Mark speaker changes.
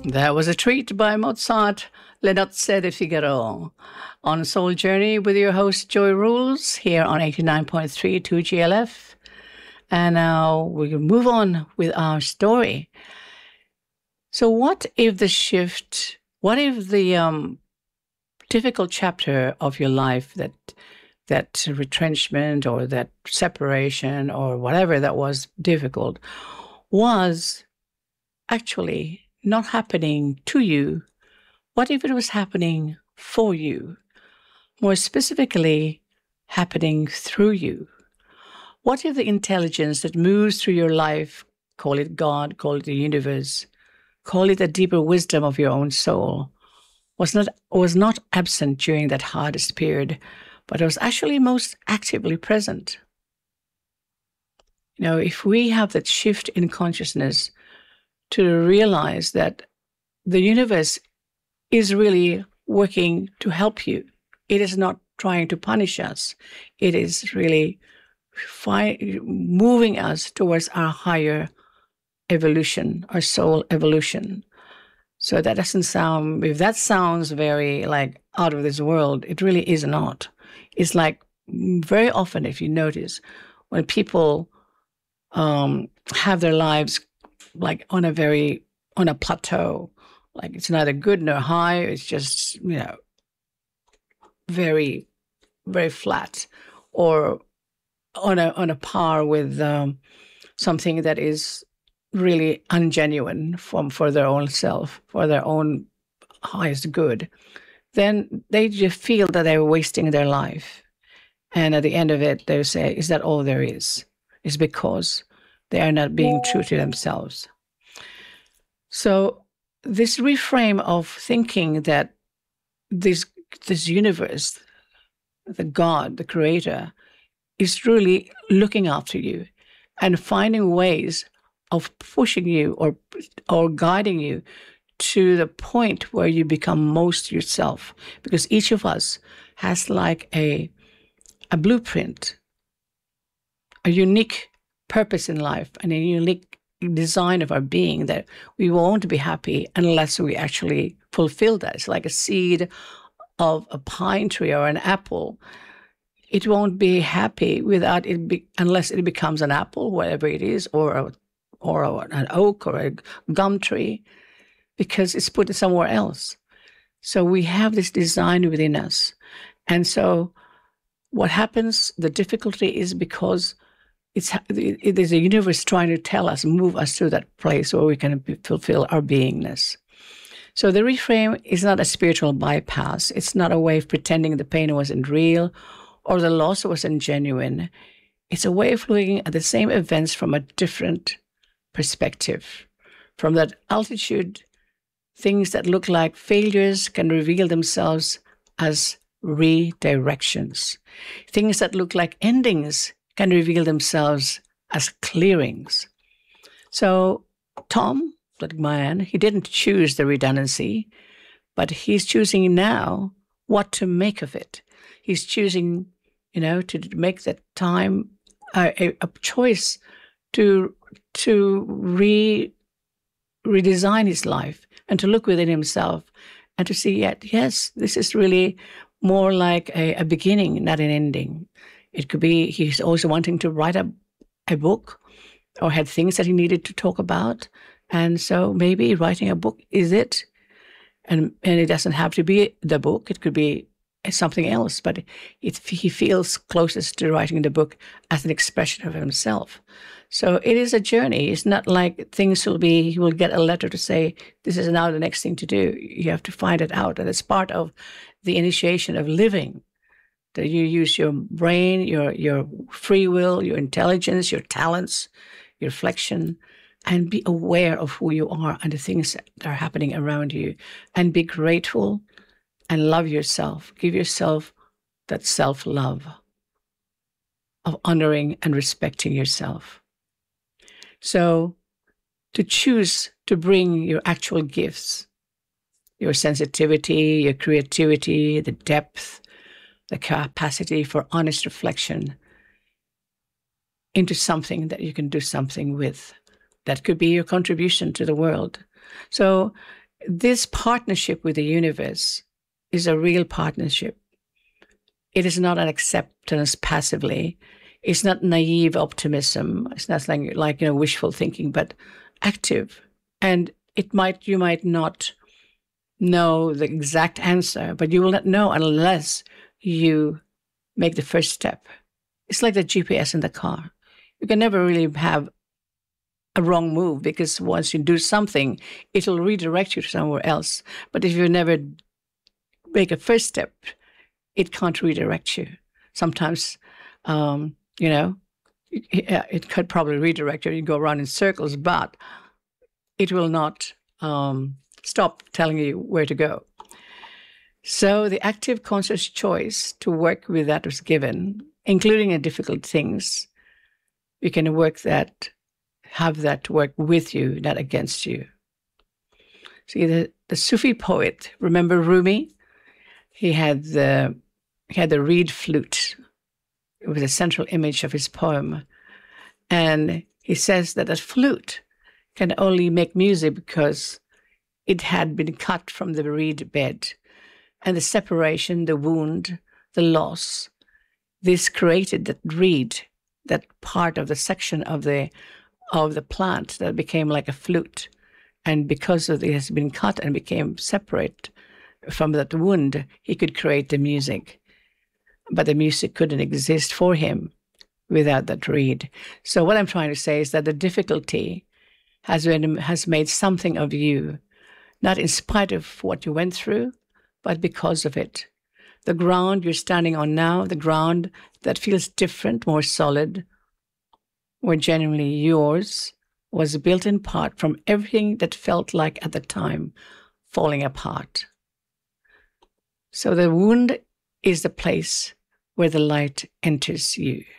Speaker 1: That was a treat by Mozart, Le Nozze di Figaro. On Soul Journey with your host, Joy Rules, here on 89.3 2GLF. And now we can move on with our story. So what if the difficult chapter of your life, that retrenchment or that separation or whatever that was difficult, was actually not happening to you? What if it was happening for you? More specifically, happening through you? What if the intelligence that moves through your life, call it God, call it the universe, call it a deeper wisdom of your own soul, was not absent during that hardest period, but was actually most actively present? If we have that shift in consciousness to realize that the universe is really working to help you, it is not trying to punish us, it is really moving us towards our higher evolution, our soul evolution. So that doesn't sound, if that sounds very like out of this world, it really is not. It's like very often, if you notice, when people have their lives like on a plateau, like it's neither good nor high, it's just, very, very flat, or on a par with something that is really ungenuine for their own self, for their own highest good, then they just feel that they're wasting their life. And at the end of it, they say, is that all there is? It's because they are not being true to themselves. So this reframe of thinking that this universe, the God, the creator, is truly looking after you and finding ways of pushing you or guiding you to the point where you become most yourself. Because each of us has like a blueprint, a unique purpose in life, and a unique design of our being that we won't be happy unless we actually fulfill that. It's like a seed of a pine tree or an apple. It won't be happy without unless it becomes an apple, whatever it is, or an oak or a gum tree, because it's put somewhere else. So we have this design within us. And so what happens, the difficulty is because it is a universe trying to tell us, move us to that place where we can fulfill our beingness. So the reframe is not a spiritual bypass. It's not a way of pretending the pain wasn't real or the loss wasn't genuine. It's a way of looking at the same events from a different perspective. From that altitude, things that look like failures can reveal themselves as redirections. Things that look like endings can reveal themselves as clearings. So Tom, that man, he didn't choose the redundancy, but he's choosing now what to make of it. He's choosing, to make that time a choice to redesign his life and to look within himself and to see, yes, this is really more like a beginning, not an ending. It could be he's also wanting to write a book or had things that he needed to talk about. And so maybe writing a book is it. And it doesn't have to be the book. It could be something else. But he feels closest to writing the book as an expression of himself. So it is a journey. It's not like he will get a letter to say, this is now the next thing to do. You have to find it out. And it's part of the initiation of living, that you use your brain, your free will, your intelligence, your talents, your reflection, and be aware of who you are and the things that are happening around you, and be grateful and love yourself. Give yourself that self-love of honoring and respecting yourself. So to choose to bring your actual gifts, your sensitivity, your creativity, the depth, the capacity for honest reflection into something that you can do something with. That could be your contribution to the world. So This partnership with the universe is a real partnership. It is not an acceptance passively. It's not naive optimism. It's not like wishful thinking, but active. And you might not know the exact answer, but you will not know unless you make the first step. It's like the GPS in the car. You can never really have a wrong move, because once you do something, it'll redirect you to somewhere else. But if you never make a first step, it can't redirect you. Sometimes, it could probably redirect you. You go around in circles, but it will not stop telling you where to go. So the active conscious choice to work with that was given, including the difficult things. You can have that work with you, not against you. See, the Sufi poet, remember Rumi? He had the reed flute. It was a central image of his poem. And he says that a flute can only make music because it had been cut from the reed bed. And the separation, the wound, the loss, this created that reed, that part of the section of the plant that became like a flute. And because it has been cut and became separate from that wound, he could create the music. But the music couldn't exist for him without that reed. So what I'm trying to say is that the difficulty has made something of you, not in spite of what you went through, but because of it. The ground you're standing on now, the ground that feels different, more solid, more genuinely yours, was built in part from everything that felt like at the time falling apart. So the wound is the place where the light enters you.